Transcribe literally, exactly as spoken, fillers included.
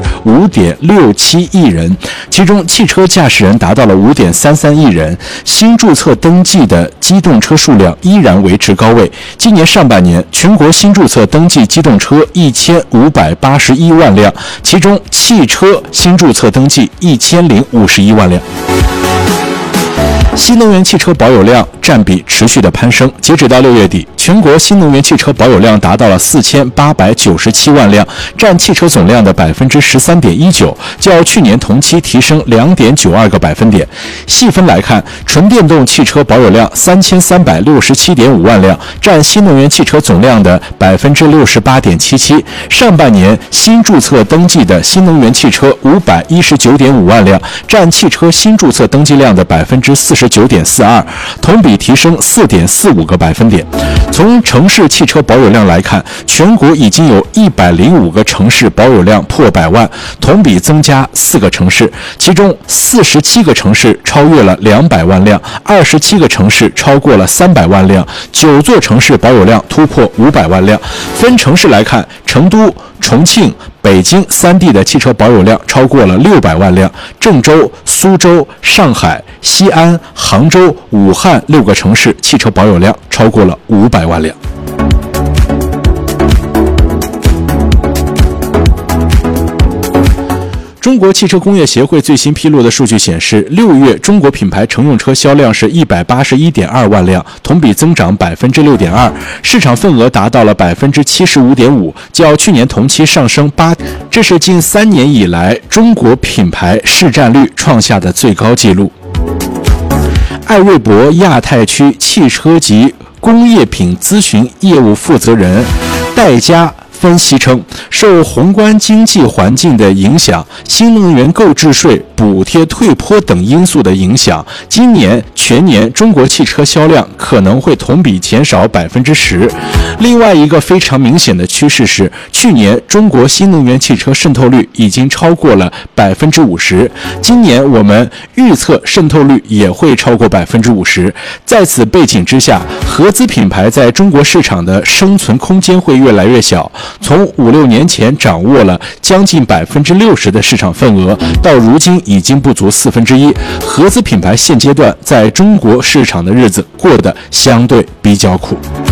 五点六七亿人，其中汽车驾驶人达到了五点三三亿人。新注册登记的机动车数量依然维持高位。今年上半年，全国新注册登记机动车一千五百八十一万辆，其中汽车新注册登记一千零五十一万辆。新能源汽车保有量占比持续的攀升，截止到六月底，全国新能源汽车保有量达到了四千八百九十七万辆，占汽车总量的百分之十三点一九，较去年同期提升两点九二个百分点。细分来看，纯电动汽车保有量三千三百六十七点五万辆，占新能源汽车总量的百分之六十八点七七。上半年新注册登记的新能源汽车五百一十九点五万辆，占汽车新注册登记量的百分之四十九点四二，同比提升四点四五个百分点。从城市汽车保有量来看，全国已经有一百零五个城市保有量破百万，同比增加四个城市，其中四十七个城市超越了两百万辆，二十七个城市超过了三百万辆，九座城市保有量突破五百万辆。分城市来看，成都、重庆、北京三地的汽车保有量超过了六百万辆，郑州、苏州、上海、西安、杭州、武汉六个城市汽车保有量超过了五百万辆。中国汽车工业协会最新披露的数据显示，六月中国品牌乘用车销量是一百八十一点二万辆，同比增长百分之六点二，市场份额达到了百分之七十五点五，较去年同期上升八，这是近三年以来中国品牌市占率创下的最高纪录。艾瑞博亚太区汽车及工业品咨询业务负责人戴佳分析称，受宏观经济环境的影响、新能源购置税补贴退坡等因素的影响，今年全年中国汽车销量可能会同比减少百分之十。另外一个非常明显的趋势是，去年中国新能源汽车渗透率已经超过了百分之五十，今年我们预测渗透率也会超过百分之五十。在此背景之下，合资品牌在中国市场的生存空间会越来越小。从五六年前掌握了将近百分之六十的市场份额，到如今已经不足四分之一。合资品牌现阶段在中国市场的日子过得相对比较苦。